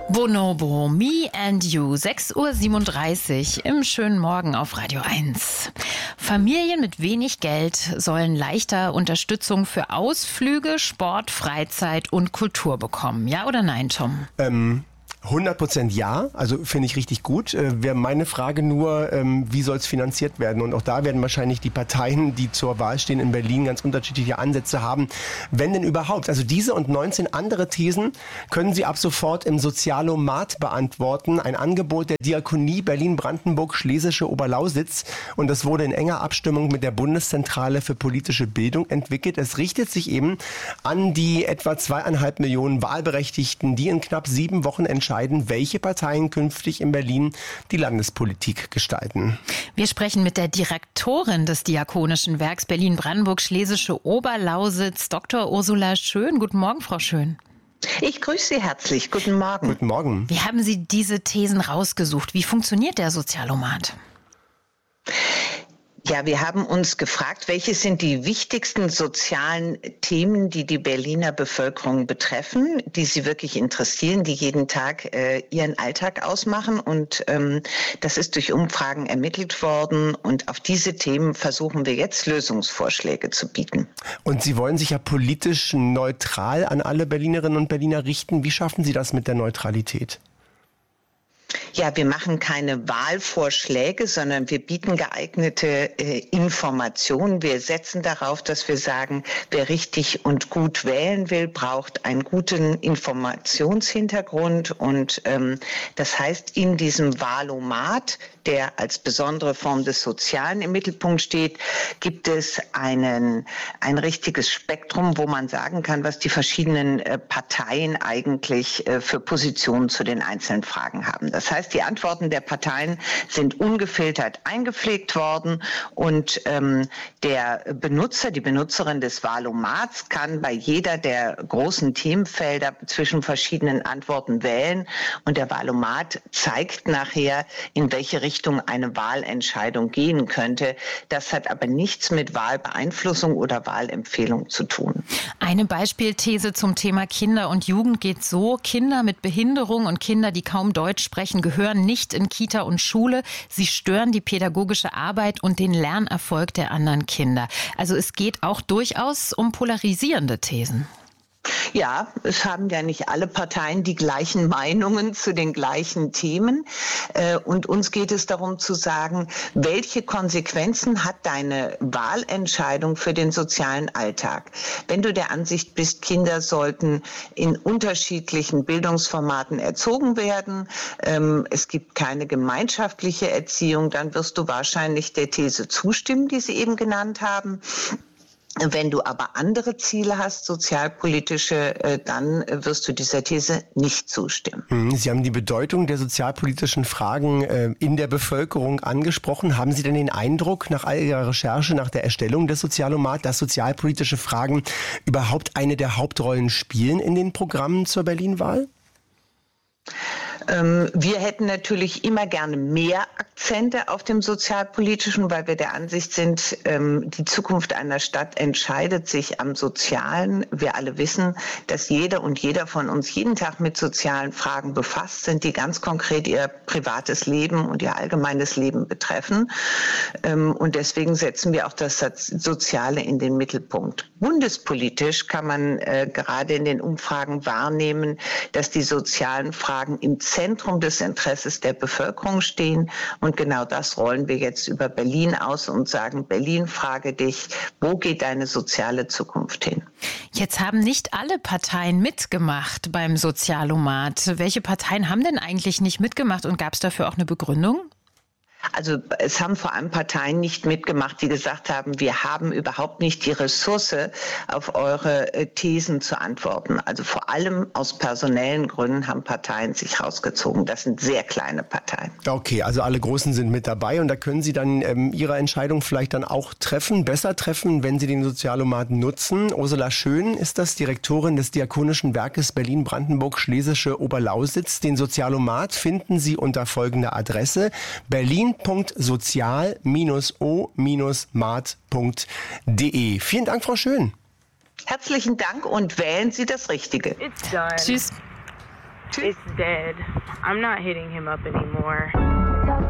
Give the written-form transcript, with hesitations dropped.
Bonobo, Me and You, 6:37 Uhr im schönen Morgen auf Radio 1. Familien mit wenig Geld sollen leichter Unterstützung für Ausflüge, Sport, Freizeit und Kultur bekommen. Ja oder nein, Tom? 100% ja, also finde ich richtig gut. Wäre meine Frage nur, wie soll es finanziert werden? Und auch da werden wahrscheinlich die Parteien, die zur Wahl stehen in Berlin, ganz unterschiedliche Ansätze haben. Wenn denn überhaupt? Also diese und 19 andere Thesen können Sie ab sofort im Sozialomat beantworten. Ein Angebot der Diakonie Berlin-Brandenburg-Schlesische Oberlausitz. Und das wurde in enger Abstimmung mit der Bundeszentrale für politische Bildung entwickelt. Es richtet sich eben an die etwa 2,5 Millionen Wahlberechtigten, die in knapp 7 Wochen entscheiden, welche Parteien künftig in Berlin die Landespolitik gestalten. Wir sprechen mit der Direktorin des Diakonischen Werks Berlin-Brandenburg-Schlesische Oberlausitz, Dr. Ursula Schön. Guten Morgen, Frau Schön. Ich grüße Sie herzlich. Guten Morgen. Guten Morgen. Wie haben Sie diese Thesen rausgesucht? Wie funktioniert der Sozialomat? Ja, wir haben uns gefragt, welche sind die wichtigsten sozialen Themen, die die Berliner Bevölkerung betreffen, die sie wirklich interessieren, die jeden Tag ihren Alltag ausmachen. Und das ist durch Umfragen ermittelt worden. Und auf diese Themen versuchen wir jetzt Lösungsvorschläge zu bieten. Und Sie wollen sich ja politisch neutral an alle Berlinerinnen und Berliner richten. Wie schaffen Sie das mit der Neutralität? Ja, wir machen keine Wahlvorschläge, sondern wir bieten geeignete Informationen. Wir setzen darauf, dass wir sagen, wer richtig und gut wählen will, braucht einen guten Informationshintergrund. Und das heißt, in diesem Wahlomat, der als besondere Form des Sozialen im Mittelpunkt steht, gibt es ein richtiges Spektrum, wo man sagen kann, was die verschiedenen Parteien eigentlich für Positionen zu den einzelnen Fragen haben. Das heißt, die Antworten der Parteien sind ungefiltert eingepflegt worden und der Benutzer, die Benutzerin des Wahlomats kann bei jeder der großen Themenfelder zwischen verschiedenen Antworten wählen und der Wahlomat zeigt nachher, in welche Richtung eine Wahlentscheidung gehen könnte. Das hat aber nichts mit Wahlbeeinflussung oder Wahlempfehlung zu tun. Eine Beispielthese zum Thema Kinder und Jugend geht so: Kinder mit Behinderung und Kinder, die kaum Deutsch sprechen, gehören nicht in Kita und Schule. Sie stören die pädagogische Arbeit und den Lernerfolg der anderen Kinder. Also es geht auch durchaus um polarisierende Thesen. Ja, es haben ja nicht alle Parteien die gleichen Meinungen zu den gleichen Themen. Und uns geht es darum zu sagen, welche Konsequenzen hat deine Wahlentscheidung für den sozialen Alltag? Wenn du der Ansicht bist, Kinder sollten in unterschiedlichen Bildungsformaten erzogen werden, es gibt keine gemeinschaftliche Erziehung, dann wirst du wahrscheinlich der These zustimmen, die Sie eben genannt haben. Wenn du aber andere Ziele hast, sozialpolitische, dann wirst du dieser These nicht zustimmen. Sie haben die Bedeutung der sozialpolitischen Fragen in der Bevölkerung angesprochen. Haben Sie denn den Eindruck nach all Ihrer Recherche, nach der Erstellung des Sozialomat, dass sozialpolitische Fragen überhaupt eine der Hauptrollen spielen in den Programmen zur Berlin-Wahl? Wir hätten natürlich immer gerne mehr Akzente auf dem Sozialpolitischen, weil wir der Ansicht sind, die Zukunft einer Stadt entscheidet sich am Sozialen. Wir alle wissen, dass jede und jeder von uns jeden Tag mit sozialen Fragen befasst sind, die ganz konkret ihr privates Leben und ihr allgemeines Leben betreffen. Und deswegen setzen wir auch das Soziale in den Mittelpunkt. Bundespolitisch kann man gerade in den Umfragen wahrnehmen, dass die sozialen Fragen im Zentrum des Interesses der Bevölkerung stehen. Und genau das rollen wir jetzt über Berlin aus und sagen, Berlin, frage dich, wo geht deine soziale Zukunft hin? Jetzt haben nicht alle Parteien mitgemacht beim Sozialomat. Welche Parteien haben denn eigentlich nicht mitgemacht und gab es dafür auch eine Begründung? Also es haben vor allem Parteien nicht mitgemacht, die gesagt haben, wir haben überhaupt nicht die Ressource, auf eure Thesen zu antworten. Also vor allem aus personellen Gründen haben Parteien sich rausgezogen. Das sind sehr kleine Parteien. Okay, also alle Großen sind mit dabei und da können Sie dann Ihre Entscheidung vielleicht dann auch treffen, besser treffen, wenn Sie den Sozialomat nutzen. Ursula Schön ist das, Direktorin des Diakonischen Werkes Berlin-Brandenburg-Schlesische Oberlausitz. Den Sozialomat finden Sie unter folgender Adresse: berlin.sozial-o-mat.de. Vielen Dank, Frau Schön. Herzlichen Dank und wählen Sie das Richtige. Tschüss. Tschüss. It's dead. I'm not hitting him up anymore.